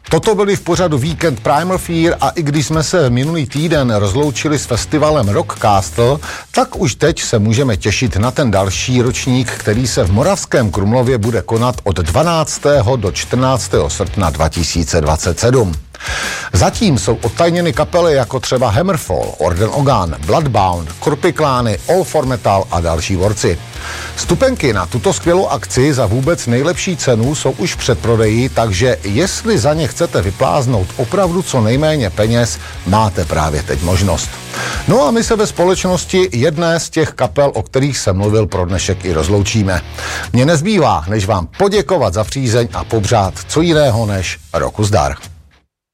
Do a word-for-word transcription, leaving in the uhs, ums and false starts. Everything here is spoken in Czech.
Toto byli v pořadu Víkend Primal Fear a i když jsme se minulý týden rozloučili s festivalem Rock Castle, tak už teď se můžeme těšit na ten další ročník, který se v Moravském Krumlově bude konat od dvanáctého do čtrnáctého srpna dva tisíce dvacet sedm. Zatím jsou odtajněny kapely jako třeba Hammerfall, Orden Ogan, Bloodbound, Korpiklány, All for Metal a další borci. Vstupenky na tuto skvělou akci za vůbec nejlepší cenu jsou už v předprodeji, takže jestli za ně chcete vypláznout opravdu co nejméně peněz, máte právě teď možnost. No a my se ve společnosti jedné z těch kapel, o kterých jsem mluvil, pro dnešek i rozloučíme. Mně nezbývá, než vám poděkovat za přízeň a popřát co jiného než roku zdar.